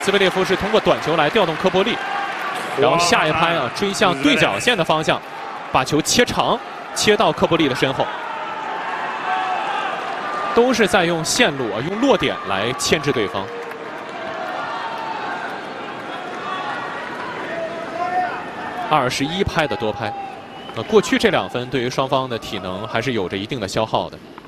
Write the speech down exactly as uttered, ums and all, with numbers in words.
兹维列夫是通过短球来调动科波利，然后下一拍啊追向对角线的方向，把球切长，切到科波利的身后，都是在用线路啊，用落点来牵制对方。二十一拍的多拍，那过去这两分对于双方的体能还是有着一定的消耗的。